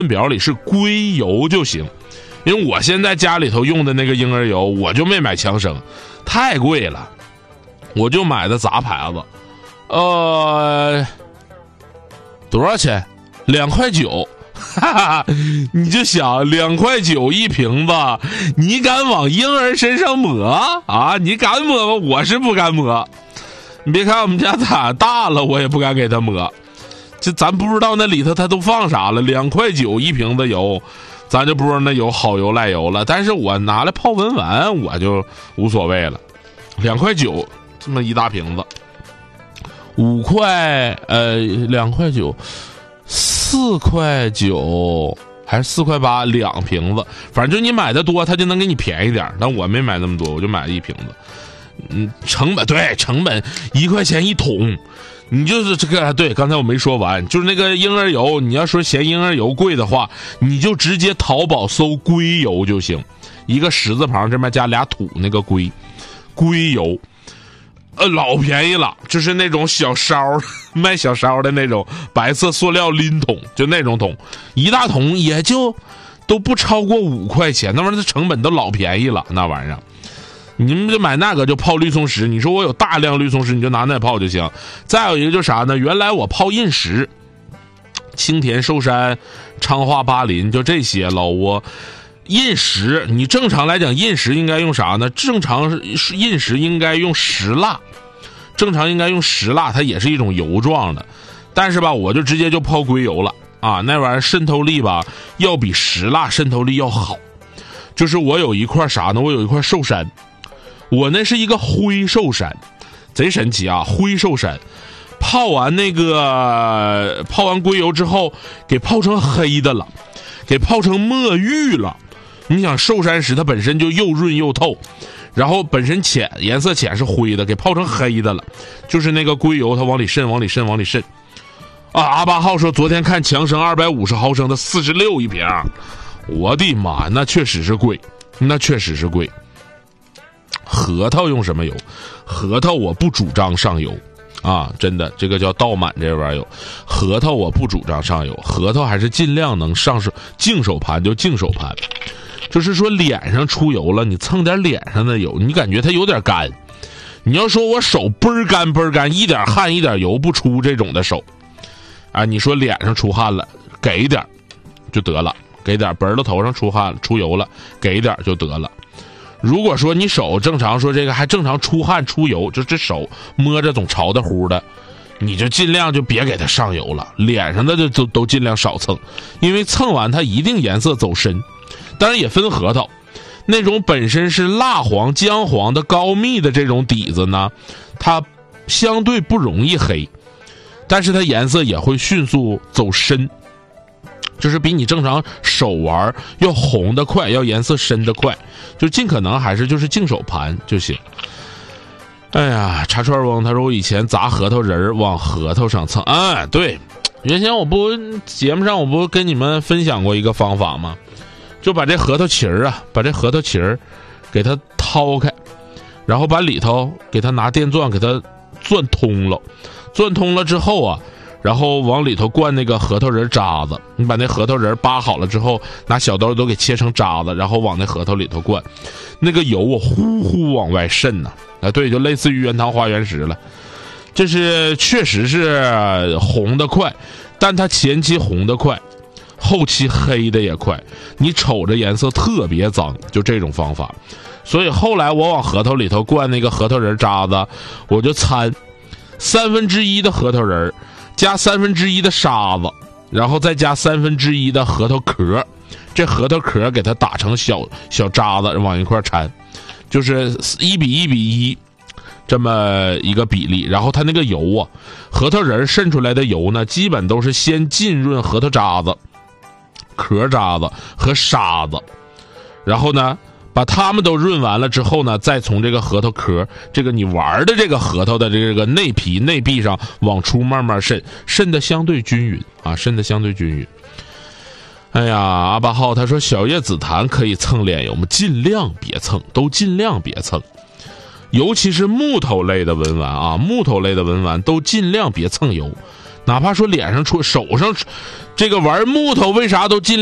表里是硅油就行。因为我现在家里头用的那个婴儿油，我就没买强生，太贵了，我就买的杂牌子，多少钱？2.9块，哈哈，你就想2.9块一瓶子，你敢往婴儿身上抹啊？你敢抹吗？我是不敢抹。你别看我们家咋大了，我也不敢给他抹。这咱不知道那里头他都放啥了，2.9块一瓶子油。咱就不知道那有好油赖油了，但是我拿来泡文玩我就无所谓了。2.9块这么一大瓶子，5块2.9块4.9块还是4.8块2瓶子，反正就你买的多他就能给你便宜点，但我没买那么多，我就买了1瓶子。成本1块钱1桶。你就是这个对，刚才我没说完，就是那个婴儿油，你要说嫌婴儿油贵的话，你就直接淘宝搜硅油就行，一个10字旁这边加俩土，那个硅油，老便宜了，就是那种小烧卖小烧的那种白色塑料拎桶，就那种桶，一大桶也就都不超过5块钱，那玩意儿的成本都老便宜了，那玩意儿。你们就买那个就泡绿松石，你说我有大量绿松石，你就拿那泡就行。再有一个就是啥呢？原来我泡印石，青田、寿山、昌化、巴林，就这些老挝印石。你正常来讲，印石应该用啥呢？正常印石应该用石蜡，它也是一种油状的。但是吧，我就直接就泡硅油了啊，那玩意儿渗透力吧，要比石蜡渗透力要好。就是我有一块啥呢？我有一块寿山。我那是一个灰寿山，贼神奇啊！灰寿山，泡完硅油之后，给泡成黑的了，给泡成墨玉了。你想寿山石它本身就又润又透，然后本身颜色浅是灰的，给泡成黑的了，就是那个硅油它往里渗。啊，阿八号说昨天看强生250毫升的46一瓶，我的妈，那确实是贵。核桃用什么油？核桃我不主张上油啊，真的，这个叫倒满这玩意儿。核桃我不主张上油，核桃还是尽量能上手，净手盘就净手盘。就是说脸上出油了，你蹭点脸上的油，你感觉它有点干。你要说我手倍儿干，一点汗一点油不出这种的手啊，你说脸上出汗了，给点就得了，给点本儿的头上出汗出油了，给点就得了。如果说你手正常说这个还正常出汗出油，就这手摸着总潮的乎的，你就尽量就别给它上油了，脸上的就都尽量少蹭，因为蹭完它一定颜色走深。当然也分核桃，那种本身是蜡黄姜黄的高密的这种底子呢，它相对不容易黑，但是它颜色也会迅速走深，就是比你正常手玩要红的快，要颜色深的快，就尽可能还是就是净手盘就行。哎呀，茶串翁他说我以前砸核桃仁往核桃上蹭，对，原先我不节目上我不跟你们分享过一个方法吗？就把这核桃旗儿给它掏开，然后把里头给它拿电钻给它钻通了之后啊，然后往里头灌那个核桃仁渣子，你把那核桃仁扒好了之后，拿小刀都给切成渣子，然后往那核桃里头灌，那个油啊呼呼往外渗呐，对，就类似于原汤化原石了。这是确实是红的快，但它前期红的快，后期黑的也快，你瞅着颜色特别脏，就这种方法。所以后来我往核桃里头灌那个核桃仁渣子，我就掺1/3的核桃仁加1/3的沙子，然后再加1/3的核桃壳，这核桃壳给它打成小渣子往一块掺，就是1:1:1这么一个比例。然后它那个油啊，核桃仁渗出来的油呢，基本都是先浸润核桃渣子、壳渣子和沙子，然后呢把它们都润完了之后呢，再从这个核桃壳，这个你玩的这个核桃的这个内皮内壁上往出慢慢渗得相对均匀啊，渗得相对均匀。哎呀，阿八号他说小叶紫檀可以蹭脸油吗？尽量别蹭，都尽量别蹭，尤其是木头类的文玩啊，木头类的文玩都尽量别蹭油。 哪怕说脸上手上这个玩木头，为啥都尽